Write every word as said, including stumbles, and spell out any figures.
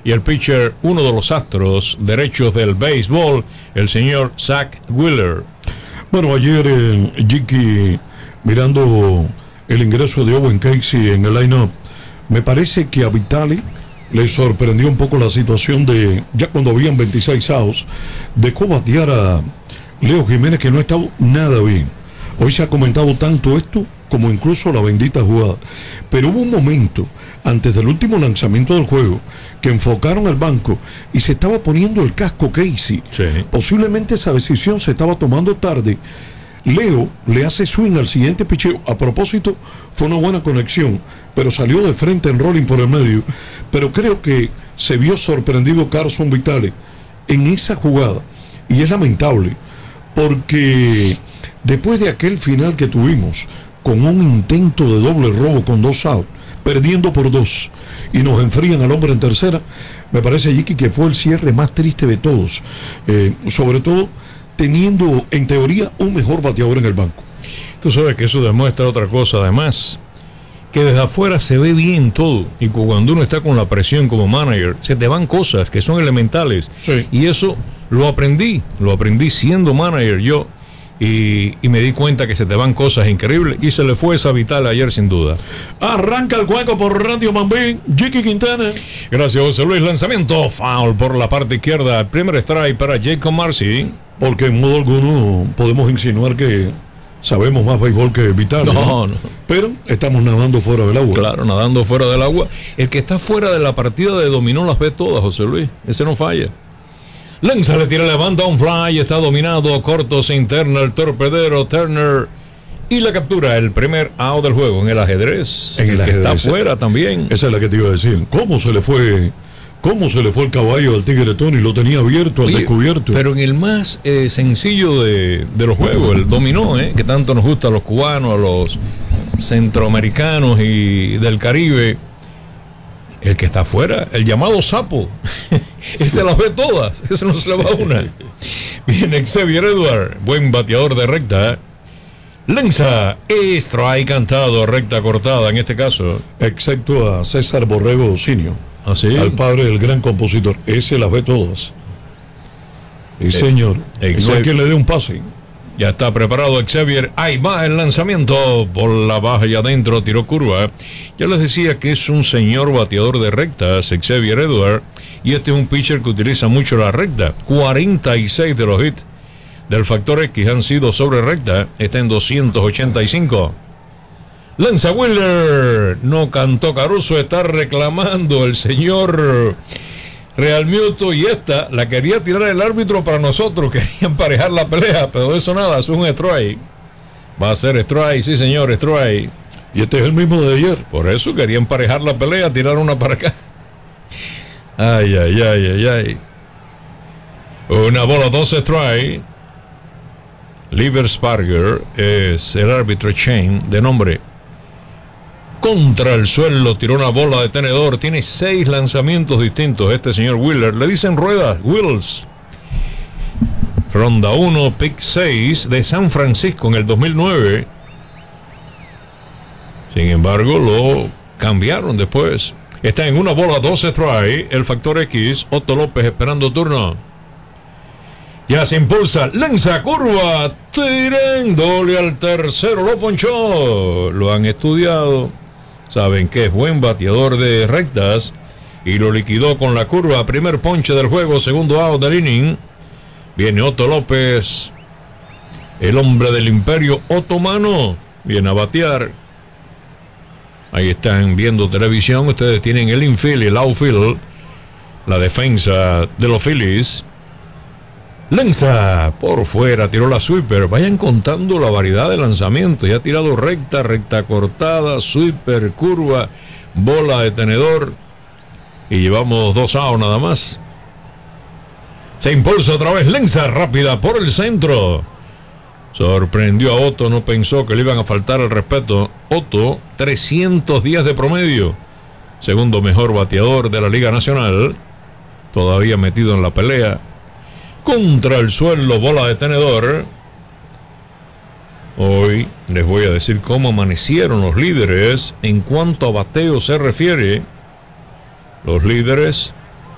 y el pitcher, uno de los astros derechos del béisbol, el señor Zack Wheeler. Bueno, ayer eh, Jiki, mirando el ingreso de Owen Casey en el line-up, me parece que a Vitali le sorprendió un poco la situación de, ya cuando habían veintiséis outs, dejó batear a Leo Jiménez, que no ha estado nada bien. Hoy se ha comentado tanto esto como incluso la bendita jugada, pero hubo un momento antes del último lanzamiento del juego que enfocaron al banco y se estaba poniendo el casco Casey. Sí. Posiblemente esa decisión se estaba tomando tarde. Leo le hace swing al siguiente picheo. A propósito, fue una buena conexión, pero salió de frente en rolling por el medio. Pero creo que se vio sorprendido Carson Vitale en esa jugada, y es lamentable porque después de aquel final que tuvimos con un intento de doble robo con dos outs, perdiendo por dos, y nos enfrían al hombre en tercera, me parece, Jiki, que fue el cierre más triste de todos, eh, sobre todo teniendo en teoría un mejor bateador en el banco. Tú sabes que eso demuestra otra cosa, además, que desde afuera se ve bien todo, y cuando uno está con la presión como manager, se te van cosas que son elementales. Sí. Y eso lo aprendí, lo aprendí siendo manager yo, y, y me di cuenta que se te van cosas increíbles, y se le fue esa Vital ayer sin duda. Arranca el juego por Radio Mambí, Jiki Quintana. Gracias, José Luis. Lanzamiento foul por la parte izquierda, primer strike para Jacob Marcy. Porque en modo alguno podemos insinuar que sabemos más béisbol que Vital, No, ¿no? no. Pero estamos nadando fuera del agua. Claro, nadando fuera del agua. El que está fuera de la partida de dominó las ve todas, José Luis. Ese no falla. Lanza, le tira, levanta un fly, está dominado, corto, se interna el torpedero Turner y la captura, el primer out del juego en el ajedrez. En el que ajedrez. está fuera también. Esa es la que te iba a decir. ¿Cómo se le fue? ¿Cómo se le fue el caballo al Tigre Tony? Lo tenía abierto, al Oye, descubierto. Pero en el más eh, sencillo de, de los juegos, el dominó, eh, que tanto nos gusta a los cubanos, a los centroamericanos y del Caribe, el que está afuera, el llamado sapo, ese las ve todas, ese no se le va una. Viene Xavier Edward, buen bateador de recta. Lanza, strike cantado, recta cortada en este caso. Excepto a César Borrego Senior, Así. al padre del gran compositor. Ese las ve todas. Y señor, eh, no hay quien le dé un pase. Ya está preparado Xavier. Ahí va el lanzamiento por la baja y adentro, tiró curva. Ya les decía que es un señor bateador de rectas, Xavier Edward, y este es un pitcher que utiliza mucho la recta. cuarenta y seis de los hits del factor X han sido sobre recta. Está en doscientos ochenta y cinco. Lanza Wheeler. No cantó Caruso, está reclamando el señor Real Muto, y esta la quería tirar el árbitro para nosotros, quería emparejar la pelea, pero de eso nada, es un strike. Va a ser strike, sí señor, strike. Y este es el mismo de ayer. Por eso quería emparejar la pelea, tirar una para acá. Ay, ay, ay, ay, ay. Una bola, dos strike. Lieber Sparger es el árbitro Chain, de nombre. Contra el suelo, tiró una bola de tenedor. Tiene seis lanzamientos distintos este señor Wheeler. Le dicen ruedas, Wheels. Ronda uno, pick seis de San Francisco en el dos mil nueve. Sin embargo, lo cambiaron después. Está en una bola, dos strike. El factor X, Otto López esperando turno. Ya se impulsa, lanza curva, tirándole al tercero, lo ponchó. Lo han estudiado. Saben que es buen bateador de rectas y lo liquidó con la curva. Primer ponche del juego, segundo out del inning. Viene Otto López, el hombre del imperio otomano. Viene a batear. Ahí están viendo televisión. Ustedes tienen el infield y el outfield, la defensa de los Phillies. Lanza por fuera, tiró la sweeper. Vayan contando la variedad de lanzamientos. Ya ha tirado recta, recta cortada, sweeper, curva, bola de tenedor. Y llevamos dos outs nada más. Se impulsa otra vez, lanza rápida por el centro. Sorprendió a Otto, no pensó que le iban a faltar el respeto. Otto, trescientos días de promedio. Segundo mejor bateador de la Liga Nacional. Todavía metido en la pelea. Contra el suelo, bola de tenedor. Hoy les voy a decir cómo amanecieron los líderes en cuanto a bateo se refiere. Los líderes